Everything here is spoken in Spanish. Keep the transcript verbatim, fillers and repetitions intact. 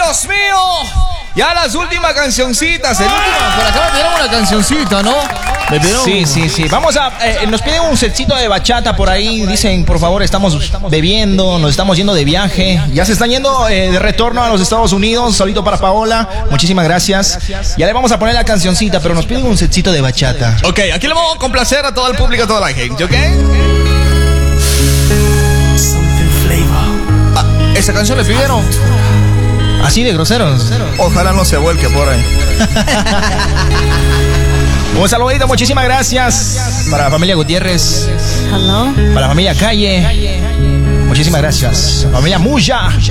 Dios mío! Ya las últimas cancioncitas. El último, por acá me pidieron una cancioncita, ¿no? Me pidieron... Sí, sí, sí. Vamos a... Eh, nos piden un setcito de bachata por ahí. Dicen, por favor, estamos bebiendo, nos estamos yendo de viaje. Ya se están yendo eh, de retorno a los Estados Unidos. Solito para Paola. Muchísimas gracias. Ya le vamos a poner la cancioncita, pero nos piden un setcito de bachata. Ok, aquí le vamos a complacer a todo el público, a toda la gente, ¿ok? Ah, ¿esa canción le pidieron? Así de groseros. Ojalá no se vuelque por ahí. Un saludito, muchísimas gracias. Para la familia Gutiérrez. Hello. Para la familia Calle. Muchísimas gracias. Familia Muya.